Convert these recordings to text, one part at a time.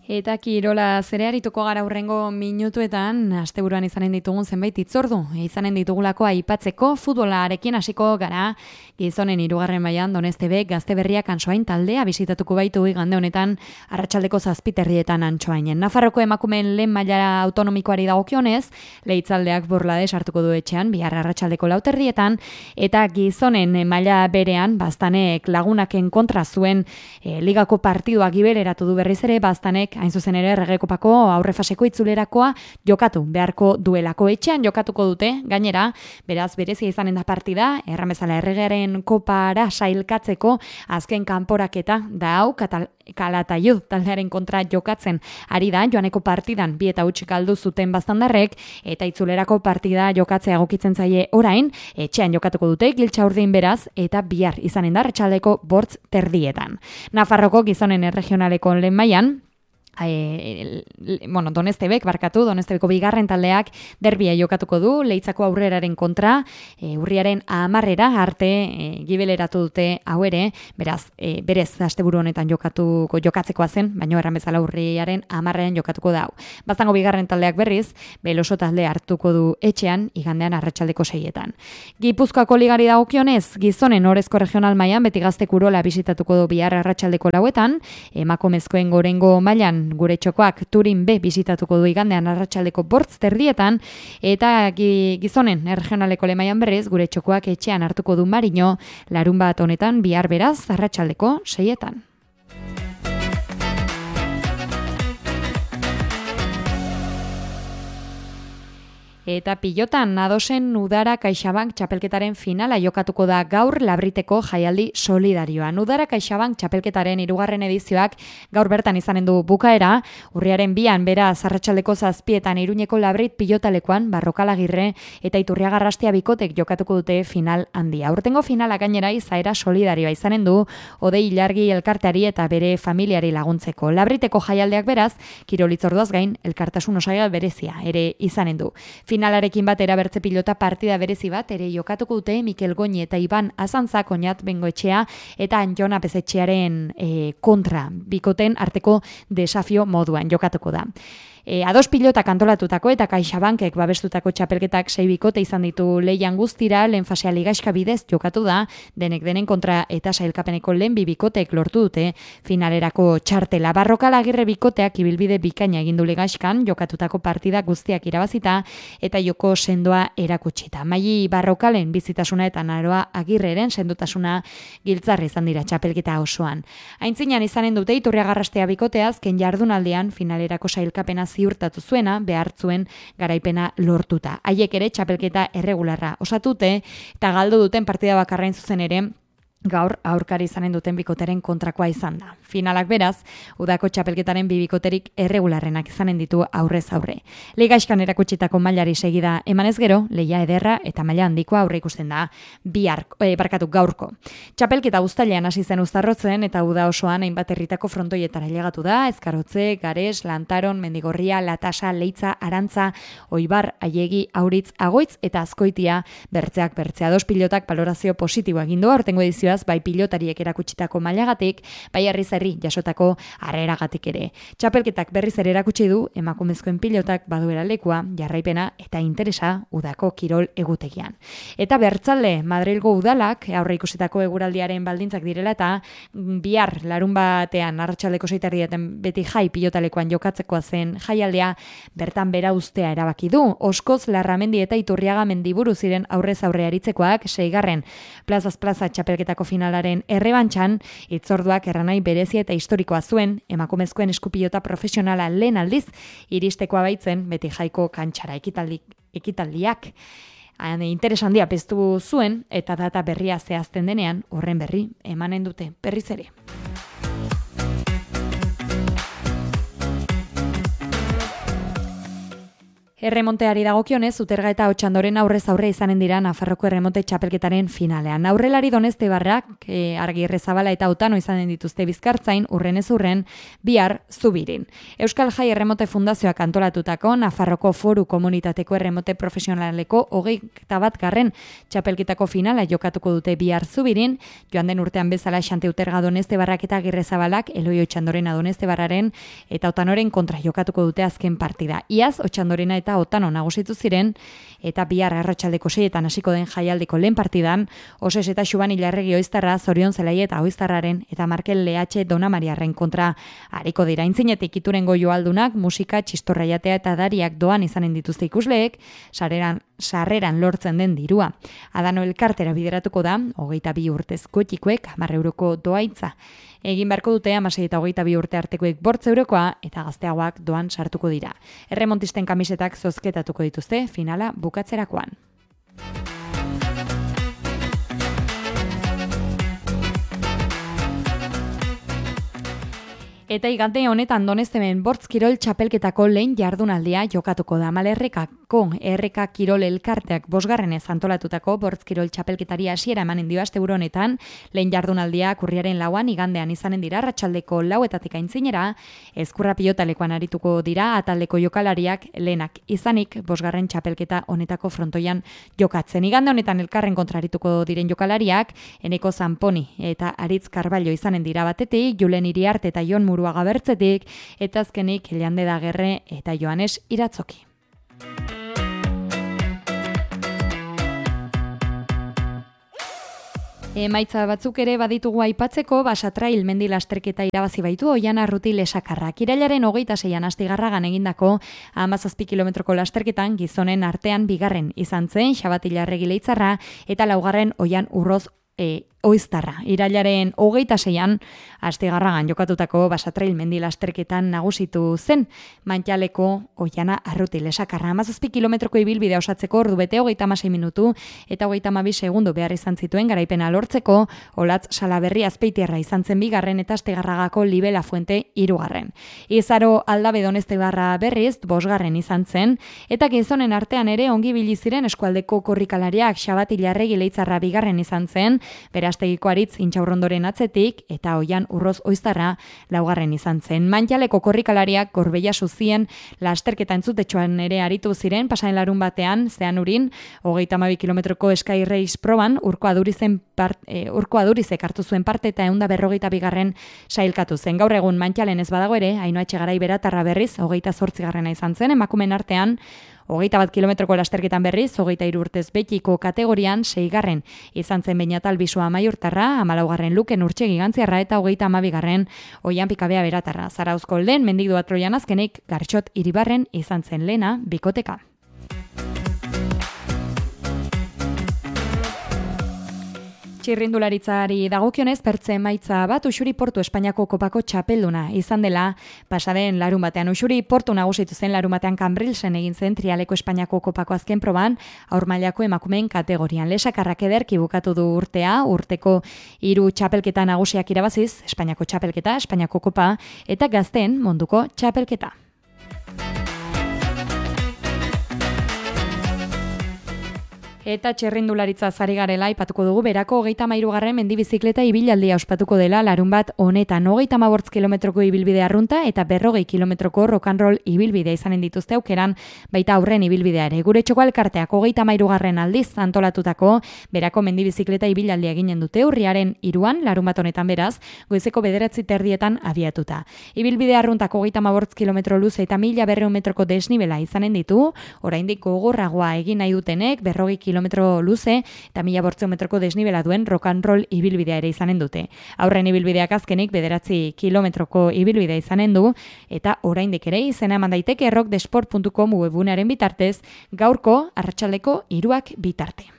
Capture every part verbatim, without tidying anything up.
Eta kirola zerearituko gara hurrengo minutuetan, asteburuan izanen ditugun zenbait hitzordu, izanen ditugulako aipatzeko futbolarekin hasiko gara, gizonen hirugarren mailan Donestebek Gazteberriak Antsoain taldea bisitatuko baitu igande honetan arratsaldeko zazpiterrietan Antsoainen. Nafarroko emakumeen lehen maila autonomikoari dagokionez, Leitzaldeak Borlades hartuko du etxean bihar arratsaldeko lauterrietan, eta gizonen maila berean Baztanek Lagunaken kontra zuen e, ligako partidua gibeleratu du berriz ere Baztanek hain zuzen ere Erregekopako aurrefaseko itzulerakoa jokatu beharko duelako etxean jokatuko dute, gainera, beraz berezia izanen da partida, erran bezala Erregearen kopara sailkatzeko azken kanporaketa da hau Calatayud taldearen kontra jokatzen ari da, joaneko partidan bi eta hutsik galdu zuten Baztandarrek, eta itzulerako partida jokatzea egokitzen zaie orain, etxean jokatuko dute, Giltxaurdin beraz, eta bihar izanen da arratsaldeko bortz terdietan. Nafarroko gizonen erregionaleko lehen mailan, E, bueno, Donestebek, barkatu, Donestebeko bigarren taldeak derbia jokatuko du, Leitzako aurreraren kontra, e, urriaren amarrera arte e, gibeleratu dute hau ere, beraz, e, berez asteburu honetan jokatuko jokatzekoa zen, baina erran bezala urriaren amarrean jokatuko da hau. Baztango bigarren taldeak berriz, Beloso talde hartuko du etxean, igandean arratsaldeko seietan. Gipuzkoako ligari dagokionez, gizonen orezko regional mailan beti Gaztek Urola bisitatuko du bihar arratsaldeko lauetan, emakumezkoen gorengo mailan gure txokoak Turin B bisitatuko du igandean arratsaldeko bortz terdietan, eta gizonen erregionaleko lemaian berriz gure txokoak etxean hartuko du Marino larun bat honetan bihar beraz arratsaldeko seietan. Eta pilotan Nadosen Udara CaixaBank txapelketaren finala jokatuko da gaur Labriteko jaialdi solidarioa. Udara CaixaBank txapelketaren hirugarren edizioak gaur bertan izanen du bukaera, urriaren bian beraz arratsaldeko zazpietan Iruñeko Labrit pilotalekuan Barrokalagirre eta Iturriaga Arrastia bikotek jokatuko dute final handia. Aurtengo finala gainera izaera solidarioa izanen du, Odei Ilargi elkarteari eta bere familiari laguntzeko. Labriteko jaialdeak beraz, kirolitzorduaz gain elkartasun osagai berezia ere izanen du. Finalarekin batera bertze pilota partida berezi bat ere jokatuko dute Mikel Goñi eta Iban Azantza Koñat Bengoetxea eta Anjona Pezetxearen e, kontra bikoten arteko desafio moduan jokatuko da. E, ados pilotak antolatutako eta CaixaBankek babestutako txapelketak sei bikote izan ditu lehian guztira, lehen fasea ligaxka bidez jokatu da, denek denen kontra eta sailkapeneko lehen bi bikotek lortu dute finalerako txartela. Barrokalagirre bikoteak ibilbide bikaina egindu ligaxkan, jokatutako partida guztiak irabazita eta joko sendoa erakutsita. Maili Barrokalen bizitasuna eta Naroa Agirreren sendotasuna giltzarri izan dira txapelketa osoan. Aintzinan izanen dute Iturriaga Arrastia bikoteaz, ken jardunaldean finalerako sailkapena ziurtatu zuena, behartzuen garaipena lortuta. Haiek ere txapelketa erregularra osatute eta galdu duten partida bakarrain zuzen ere gaur aurkari izanen duten bikoteren kontrakoa izan da. Finalak beraz, udako txapelketaren bi bikoterik erregularrenak izanen ditu aurrez aurre. Ligaxkan erakutsitako mailari segida emanez gero, leia ederra eta maila handikoa aurre ikusten da bihar, e, barkatu gaurko. Txapelketa uztailean hasi zen uztarrotzen eta uda osoan hainbat herritako frontoietara ailegatu da, Ezkarotze, Gares, Lantaron, Mendigorria, Latasa, Leitza, Arantza, Oibar, Aiegi, Auritz, Agoitz eta Azkoitia bertzeak bertzea. Dos pilotak valorazio positiboa egin du aurtengo edizioaz, bai pilotariek erakutsitako mailagatik, bai herriz herri jasotako harreragatik ere. Txapelketak berriz ere erakutsi du emakumezkoen pilotak baduela lekua, jarraipena eta interesa udako kirol egutegian. Eta Bertzalde, Madrilgo udalak aurre ikusitako eguraldiaren baldintzak direla eta bihar larun batean arratsaldeko seiterdieten beti jai pilotalekoan jokatzekoa zen jaialdea bertan bera ustea erabaki du. Oskoz, Larramendi eta Iturriaga Mendiburu ziren aurrez aurre aritzekoak seigarren plazaz plaza txapelketako finalaren errebantxan, hitzorduak erranai berezia eta historikoa zuen, emakumezkoen eskupilota profesionala lehen aldiz, iristekoa baitzen beti jaiko kantxara ekitaldi, ekitaldiak. Interes handia piztu zuen eta data berria zehazten denean horren berri emanen dute berriz ere. Erremonteari dagokionez, Uterga eta Otxandoren aurrez aurre izanen dira Nafarroko erremonte txapelketaren finalean. Aurrelari Doneztebarrak, e, Argirrezabala eta Otano izanen dituzte Bizkartzain, urrenez urren, bihar Zubirin. Euskal Jai Erremonte Fundazioak antolatutako Nafarroko Foru Komunitateko Erremonte Profesionaleko hogeita bat garren txapelketako finala jokatuko dute bihar Zubirin, joan den urtean bezala Xante Uterga Doneztebarrak eta Agirrezabalak Eloi Otxandorena Doneztebarraren eta Otanoren kontra jokatuko dute azken partida. Iaz, Otxandorena eta eta Otano nagusitu ziren, eta bihar arratsaldeko seietan hasiko den jaialdiko lehen partidan, Oses eta Xuban Ilarregi Oiztarra, Zorion Zelai eta Oiztarraren, eta Markel Lehatxe Donamariarren kontra hariko dira. Aintzinetik iturengo joaldunak, musika, txistorraiatea eta dariak doan izanen dituzte ikusleek, sareran, sarreran lortzen den dirua. Adano elkartera bideratuko da, hogeita bi urtezko txikuek, hamar euroko doaitza. Egin beharko dute hamasei eta hogeita bi urte artekoek bortz eurokoa eta gazteagoak doan sartuko dira. Erremontisten kamisetak zozketatuko dituzte finala bukatzerakoan. Eta igande honetan Doneztemen bortz kirol txapelketako lehen jardunaldia jokatuko da. Malerrekako erreka kirol elkarteak bosgarrenez antolatutako bortz kirol txapelketari hasiera emanen dio asteburu honetan, lehen jardunaldia kurriaren lauan igandean izanen dira arratsaldeko lauetatik aintzinera, ezkurra pilotalekoan arituko dira ataldeko jokalariak lehenak izanik bosgarren txapelketa honetako frontoian jokatzen. Igande honetan elkarren kontrarituko diren jokalariak, Eneko Zanponi eta Aritz Karballo izanen dira batetik, Julen Iriarte eta Jon Muruaga bertzetik, eta azkenik Leande Dagerre eta Joanes Iratzoki. Emaitza batzuk ere baditugu aipatzeko, Basatrail mendi lasterketa irabazi baitu Oiana Arruti Lesakarrak. Irailaren hogeita seian Astigarragan egindako hamazazpi kilometroko lasterketan gizonen artean bigarren izan zen Xabatila Arregi Leitzarra eta laugarren Oian Urroz e, Oiztarra. Irailaren hogeita seian Astigarragan jokatutako Basatrail mendi lasterketan nagusitu zen Mantxaleko Oiana Arruti Lesakarra. hamazazpi kilometroko ibilbidea osatzeko ordu bete hogeita hamasei minutu eta hogeita hamabi segundo behar izan zituen garaipena lortzeko, Olatz Salaberri Azpeitiarra izan zen bigarren eta Astigarragako Libe Lafuente hirugarren. Izaro Aldabe Doneztebarra berriz bosgarren izan zen, eta gizonen artean ere ongi ibili ziren eskualdeko korrikalariak Xabatila Arregi Leitzarra bigarren izan zen, Berastegiko Aritz Intxaurrondoren atzetik eta Oian Urroz Oiztarra laugarren izan zen. Mantxaleko korrikalariak Gorbeia Suzien lasterketa entzutetxoan ere aritu ziren pasaren larun batean, Zeanurin, hogeita hamabi kilometroko Sky Race proban, urko adurizen part, e, urko adurizek hartu zuen parte eta ehun eta berrogeita bigarren sailkatu zen. Gaur egun Mantxalen ez badago ere, Ainhoa Etxegarai Beratarra berriz, hogeita zortzigarrena izan zen, emakumen artean, hogeita bat kilometroko lasterketan berriz, hogeita hiru urtez betiko kategorian, seigarren izan zen Beñatal Bisua Amaiurtarra, hamalaugarren Luken Urtsegi Gantziarra eta hogeita hamabigarren Oian Pikabea Beratarra. Zarauzko lehen, mendik duatroian azkenik, Gartxot Iribarren izan zen lehena bikoteka. Txirrindularitzari dagokionez pertze emaitza bat Uxuri Portu Espainiako kopako txapelduna izan dela pasaden larun batean. Uxuri Portu nagusitu zen larun batean Cambrilsen egin zen Trialeko Espainiako kopako azken proban aurmailako emakumeen kategorian. Lesakarrak ederki bukatu du urtea, urteko hiru txapelketa nagusiak irabaziz, Espainiako txapelketa, Espainiako kopa eta gazteen munduko txapelketa. Eta txerrindularitza zari garela ipatuko dugu berako hogeita hamairugarren mendibizikleta ibilaldia ospatuko dela larun bat honetan. Hogeita hamabortz kilometroko ibilbide arrunta eta berrogei kilometroko rock and roll ibilbidea izanen dituzte aukeran, baita aurren ibilbidea ere. Gure txoko alkarteak hogeita hamairugarren aldiz antolatutako berako mendibizikleta ibilaldia eginen dute urriaren hiruan larun bat honetan beraz, goizeko bederatzi terdietan abiatuta. Ibilbide arruntako hogeita hamabortz kilometro luze eta mila berrehun metroko desnibela izanen ditu, oraindik gogorragoa egin nahi dutenek berrogei kilometro luze eta mila bortzeun metroko desnibela duen rock and roll ibilbidea ere izanen dute. Aurren ibilbideak azkenik bederatzi kilometroko ibilbidea izanen du eta oraindik ere izena eman daiteke rockdesport puntu com webunearen bitartez gaurko arratsaldeko hiruak bitarte.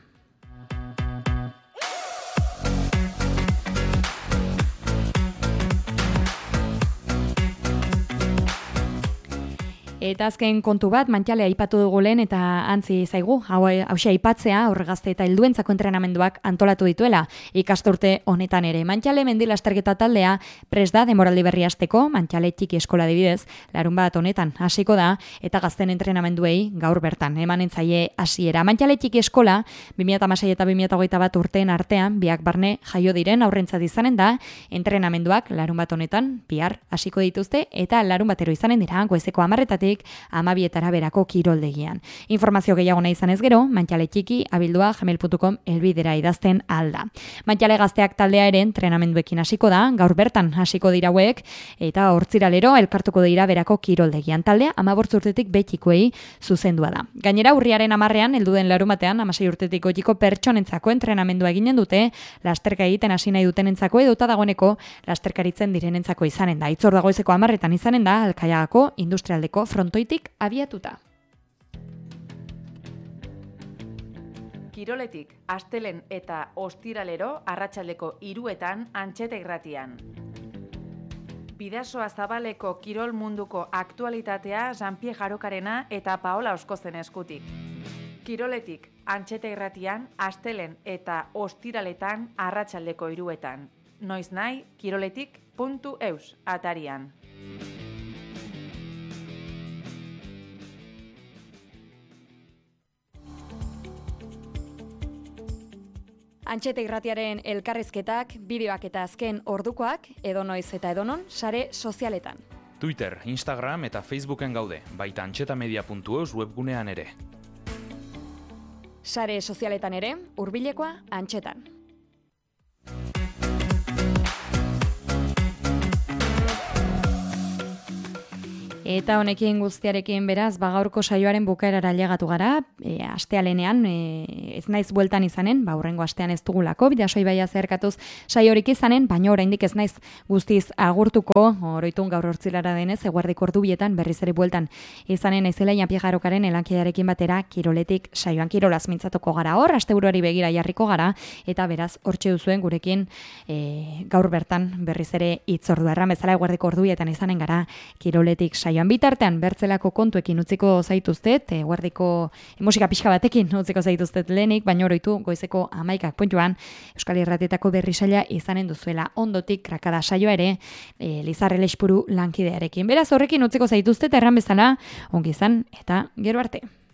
Eta azken kontu bat, Mantxale aipatu dugu lehen eta antzi zaigu, hau hausia aipatzea aurregazte eta helduentzako entrenamenduak antolatu dituela ikasturte honetan ere. Mantxale mendi lasterketa taldea prest da demoraldi berri hasteko, Mantxale txiki eskola adibidez, larun bat honetan hasiko da eta gazten entrenamenduei gaur bertan emanen zaie hasiera. Mantxale txiki eskola bi mila hamasei eta bi mila hogeita bat urteen artean biak barne jaio diren aurrentzat izanen da, entrenamenduak larun bat honetan bihar hasiko dituzte eta larun batero izanen dira goizeko hamarretatik amabietara berako kiroldegian. Informazio gehiago nahi izanez gero, Mantxale txiki abildua gmail puntu com elbidera idazten alda. Mantxale gazteak taldea ere entrenamenduekin hasiko da, gaur bertan hasiko dira hauek eta hortziralero elkartuko dira berako kiroldegian. Taldea hamabost urtetik betikoei zuzendua da. Gainera urriaren hamarrean heldu den larun batean hamasei urtetik goitiko pertsonentzako entrenamendua eginen dute, lasterka egiten hasi nahi dutenentzako edota dagoeneko lasterkaritzen direnentzako izanen da. Itzor dagoizeko hamarretan izanen da Alkaiagako industrialdeko frontoitik abiatuta. Kiroletik, astelen eta ostiralero arratsaldeko hiruetan Antxeta irratian. Bidasoa Zabaleko kirol munduko aktualitatea Jean-Pierre Jarokarena eta Paola Oskozen eskutik. Kiroletik, Antxeta irratian, astelen eta ostiraletan arratsaldeko hiruetan. Noiz nahi, kiroletik puntu eus atarian. Antxeta irratiaren elkarrizketak, bideoak eta azken ordukoak, edonoiz eta edonon, sare sozialetan. Twitter, Instagram eta Facebooken gaude, baita antxetamedia puntu eus webgunean ere. Sare sozialetan ere, hurbilekoa Antxetan. Eta honekin guztiarekin beraz, bagaurko saioaren bukaerara ailegatu gara, e, astealenean, e, ez naiz bueltan izanen, ba hurrengo astean ez dugulako, bidasoi baia zerkatuz saiorik izanen, baina oraindik ez naiz guztiz agurtuko, oroitun gaur hortzilara denez, eguerdiko ordubietan berriz ere bueltan izanen naizela Jean-Pierre Jarokaren elankidearekin batera kiroletik saioan kirolaz mintzatuko gara hor, asteburuari begira jarriko gara, eta beraz hortxe duzuen gurekin e, gaur bertan berriz ere hitzordua erran bezala eguerdiko ordubietan izanen gara kiroletik saioan. Bitartean bertzelako kontuekin utziko zaituztet, e, guardiko musika pixka batekin utziko zaituztet lehenik, baina oroitu goizeko hamaikak puntuan Euskal Irratietako berri saila izanen duzuela ondotik krakada saioa ere e, Lizarre Leixpuru lankidearekin. Beraz horrekin utziko zaituztet erran bezala, ongi izan eta gero arte.